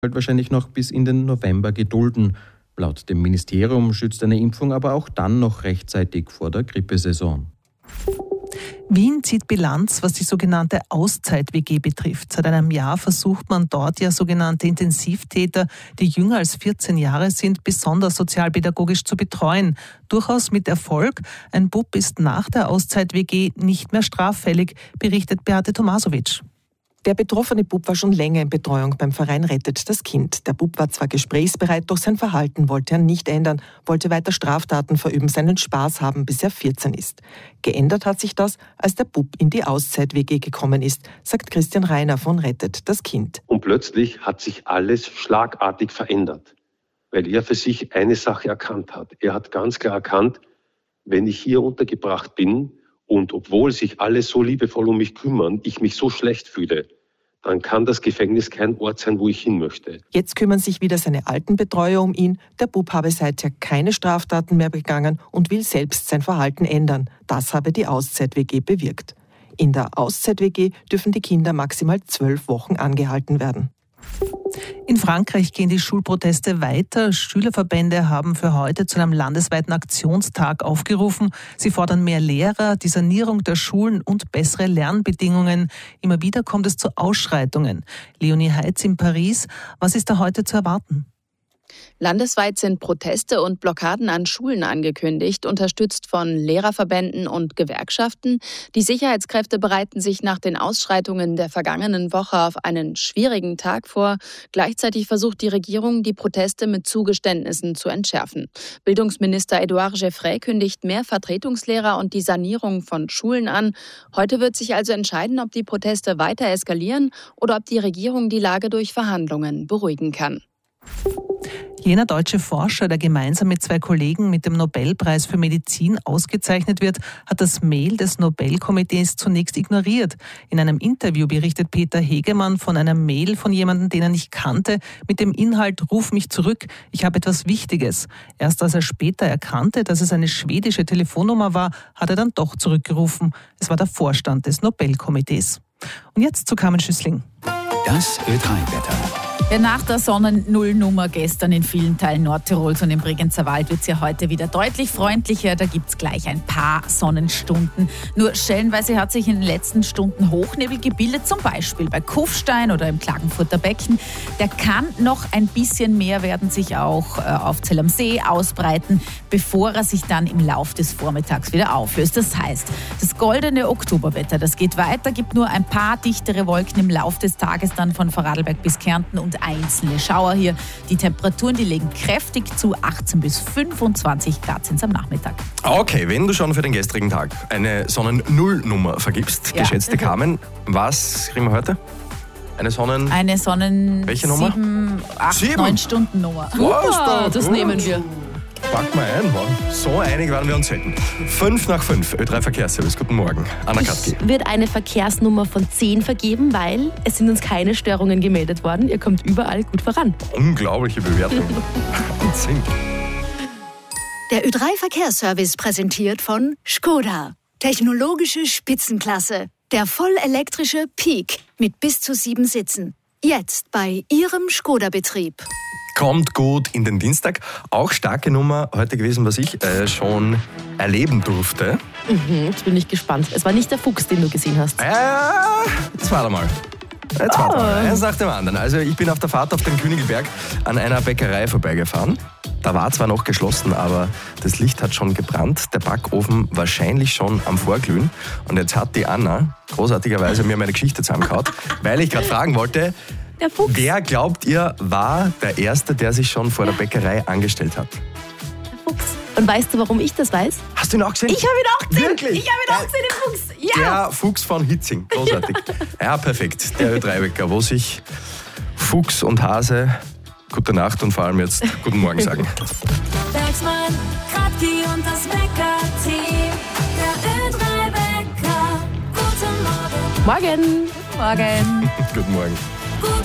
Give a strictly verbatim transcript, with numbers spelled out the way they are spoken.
halt wahrscheinlich noch bis in den November gedulden. Laut dem Ministerium schützt eine Impfung aber auch dann noch rechtzeitig vor der Grippesaison. Wien zieht Bilanz, was die sogenannte Auszeit-W G betrifft. Seit einem Jahr versucht man dort ja sogenannte Intensivtäter, die jünger als vierzehn Jahre sind, besonders sozialpädagogisch zu betreuen. Durchaus mit Erfolg. Ein Bub ist nach der Auszeit-W G nicht mehr straffällig, berichtet Beate Tomasowitsch. Der betroffene Bub war schon länger in Betreuung beim Verein Rettet das Kind. Der Bub war zwar gesprächsbereit, doch sein Verhalten wollte er nicht ändern, wollte weiter Straftaten verüben, seinen Spaß haben, bis er vierzehn ist. Geändert hat sich das, als der Bub in die Auszeit-W G gekommen ist, sagt Christian Reiner von Rettet das Kind. Und plötzlich hat sich alles schlagartig verändert, weil er für sich eine Sache erkannt hat. Er hat ganz klar erkannt, wenn ich hier untergebracht bin, und obwohl sich alle so liebevoll um mich kümmern, ich mich so schlecht fühle, dann kann das Gefängnis kein Ort sein, wo ich hin möchte. Jetzt kümmern sich wieder seine alten Betreuer um ihn. Der Bub habe seither keine Straftaten mehr begangen und will selbst sein Verhalten ändern. Das habe die Auszeit-W G bewirkt. In der Auszeit-W G dürfen die Kinder maximal zwölf Wochen angehalten werden. In Frankreich gehen die Schulproteste weiter. Schülerverbände haben für heute zu einem landesweiten Aktionstag aufgerufen. Sie fordern mehr Lehrer, die Sanierung der Schulen und bessere Lernbedingungen. Immer wieder kommt es zu Ausschreitungen. Leonie Heitz in Paris. Was ist da heute zu erwarten? Landesweit sind Proteste und Blockaden an Schulen angekündigt, unterstützt von Lehrerverbänden und Gewerkschaften. Die Sicherheitskräfte bereiten sich nach den Ausschreitungen der vergangenen Woche auf einen schwierigen Tag vor. Gleichzeitig versucht die Regierung, die Proteste mit Zugeständnissen zu entschärfen. Bildungsminister Édouard Geoffrey kündigt mehr Vertretungslehrer und die Sanierung von Schulen an. Heute wird sich also entscheiden, ob die Proteste weiter eskalieren oder ob die Regierung die Lage durch Verhandlungen beruhigen kann. Jener deutsche Forscher, der gemeinsam mit zwei Kollegen mit dem Nobelpreis für Medizin ausgezeichnet wird, hat das Mail des Nobelkomitees zunächst ignoriert. In einem Interview berichtet Peter Hegemann von einer Mail von jemandem, den er nicht kannte, mit dem Inhalt „Ruf mich zurück, ich habe etwas Wichtiges". Erst als er später erkannte, dass es eine schwedische Telefonnummer war, hat er dann doch zurückgerufen. Es war der Vorstand des Nobelkomitees. Und jetzt zu Carmen Schüssling. Das Ö drei Wetter. Ja, nach der Sonnennullnummer gestern in vielen Teilen Nordtirols und im Bregenzer Wald wird es ja heute wieder deutlich freundlicher. Da gibt es gleich ein paar Sonnenstunden. Nur stellenweise hat sich in den letzten Stunden Hochnebel gebildet, zum Beispiel bei Kufstein oder im Klagenfurter Becken. Der kann noch ein bisschen mehr werden, sich auch äh, auf Zell am See ausbreiten, bevor er sich dann im Lauf des Vormittags wieder auflöst. Das heißt, das goldene Oktoberwetter, das geht weiter, gibt nur ein paar dichtere Wolken im Lauf des Tages dann von Vorarlberg bis Kärnten und einzelne Schauer hier. Die Temperaturen, die legen kräftig zu, achtzehn bis fünfundzwanzig Grad sind es am Nachmittag. Okay, wenn du schon für den gestrigen Tag eine Sonnennullnummer vergibst, ja. Geschätzte Carmen, was kriegen wir heute? Eine Sonnen... Eine Sonnen... Welche Nummer? sieben, acht, neun Stunden Nummer. Super, das gut. nehmen wir. Pack mal ein, wow. So einig waren wir uns selten. Fünf nach fünf, Ö drei Verkehrsservice, guten Morgen. Anna Katki. Ich würde eine Verkehrsnummer von zehn vergeben, weil es sind uns keine Störungen gemeldet worden. Ihr kommt überall gut voran. Unglaubliche Bewertung. Wahnsinn. Der Ö drei Verkehrsservice präsentiert von Škoda. Technologische Spitzenklasse. Der vollelektrische Peak mit bis zu sieben Sitzen. Jetzt bei Ihrem Škoda-Betrieb. Kommt gut in den Dienstag. Auch starke Nummer heute gewesen, was ich äh, schon erleben durfte. Mhm, jetzt bin ich gespannt. Es war nicht der Fuchs, den du gesehen hast. Ja, jetzt warte mal. Jetzt warte mal. Eins nach dem anderen. Also ich bin auf der Fahrt auf den Königelberg an einer Bäckerei vorbeigefahren. Da war zwar noch geschlossen, aber das Licht hat schon gebrannt. Der Backofen wahrscheinlich schon am Vorglühen. Und jetzt hat die Anna großartigerweise mir meine Geschichte zusammengehauen, weil ich gerade fragen wollte, der Fuchs. Wer, glaubt ihr, war der Erste, der sich schon vor der Bäckerei angestellt hat? Der Fuchs. Und weißt du, warum ich das weiß? Hast du ihn auch gesehen? Ich habe ihn auch gesehen. Wirklich? Ich habe ihn auch gesehen, den Fuchs. Ja. Der Fuchs von Hitzing. Großartig. Ja, ja perfekt. Der Ö drei Wecker, wo sich Fuchs und Hase gute Nacht und vor allem jetzt guten Morgen sagen. Bergsmann, Kratki und das Wecker-Team. Der Ö drei Wecker. Guten Morgen. Morgen. Morgen. Guten Morgen.